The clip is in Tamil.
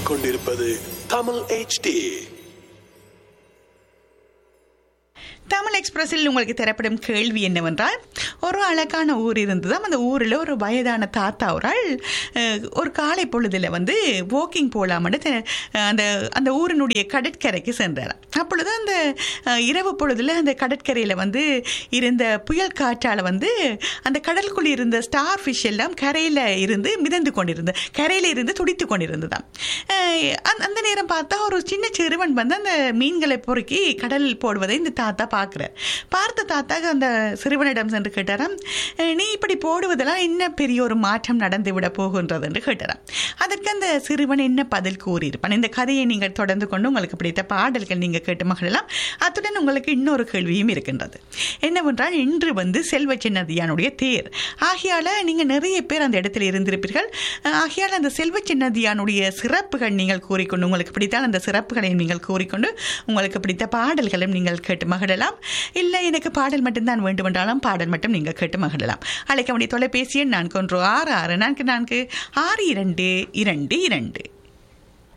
கேட்டுக்கொண்டிருப்பது தமிழ் HD. தமிழ் எக்ஸ்பிரஸில் உங்களுக்கு தரப்படும் கேள்வி என்னவென்றால், ஒரு அழகான ஊர் இருந்ததாம். அந்த ஊரில் ஒரு வயதான தாத்தா ஒரு காலை பொழுதில் வாக்கிங் போகலாம்னு அந்த அந்த ஊரினுடைய கடற்கரைக்கு சென்றாராம். அப்பொழுது அந்த இரவு பொழுதில் அந்த கடற்கரையில் இருந்த புயல் காற்றால் அந்த கடலுக்குள் இருந்த ஸ்டார் ஃபிஷ் எல்லாம் கரையில் இருந்து மிதந்து கொண்டிருந்த கரையில் இருந்து துடித்து கொண்டிருந்ததாம். அந்த நேரம் பார்த்தா ஒரு சின்ன சிறுவன் அந்த மீன்களை பொறுக்கி கடல் போடுவதை இந்த தாத்தா பார்த்த தாத்தாக அந்த சிறுவனிடம் சென்று கேட்டாராம், நீ இப்படி போடுவதெல்லாம் என்ன பெரிய ஒரு மாற்றம் நடந்துவிட போகின்றது என்று கேட்டாராம். அதற்கு அந்த சிறுவன் என்ன பதில் கூறியிருப்பான்? இந்த கதையை நீங்கள் தொடர்ந்து கொண்டு உங்களுக்கு பிடித்த பாடல்கள் நீங்கள் கேட்டு மகிழலாம். அத்துடன் உங்களுக்கு இன்னொரு கேள்வியும் இருக்கின்றது. என்னவென்றால், இன்று செல்வ சின்னதியானுடைய தேர் ஆகியால நீங்கள் நிறைய பேர் அந்த இடத்தில் இருந்திருப்பீர்கள். ஆகியால் அந்த செல்வ சின்னதியானுடைய சிறப்புகள் நீங்கள் கூறிக்கொண்டு, உங்களுக்கு பிடித்தால் அந்த சிறப்புகளையும் நீங்கள் கூறிக்கொண்டு உங்களுக்கு பிடித்த பாடல்களும் நீங்கள் கேட்டு மகிழலாம். இல்லை, எனக்கு பாடல் மட்டும்தான் வேண்டுமென்றாலும் பாடல் மட்டும் நீங்கள் கேட்டு மகிழலாம். அழைக்க வேண்டிய தொலைபேசி எண் 4166446222.